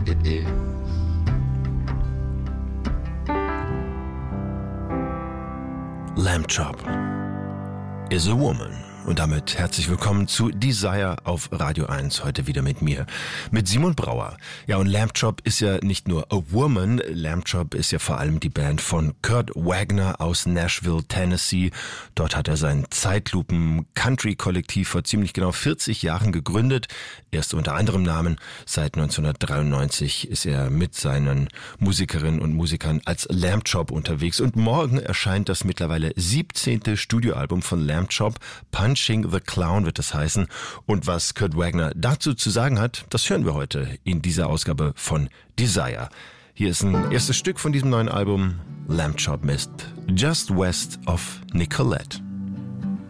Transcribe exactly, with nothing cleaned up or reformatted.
Lamb Chop is a woman. Und damit herzlich willkommen zu Desire auf Radio eins, heute wieder mit mir, mit Simon Brauer. Ja, und Lamb Chop ist ja nicht nur a woman, Lamb Chop ist ja vor allem die Band von Kurt Wagner aus Nashville, Tennessee. Dort hat er sein Zeitlupen-Country-Kollektiv vor ziemlich genau vierzig Jahren gegründet. Erst unter anderem Namen. Seit neunzehnhundertdreiundneunzig ist er mit seinen Musikerinnen und Musikern als Lamb Chop unterwegs. Und morgen erscheint das mittlerweile siebzehnte Studioalbum von Lamb Chop, Punching the Clown wird es heißen. Und was Kurt Wagner dazu zu sagen hat, das hören wir heute in dieser Ausgabe von Desire. Hier ist ein erstes Stück von diesem neuen Album, Lamb Chop mit Just West of Nicolette.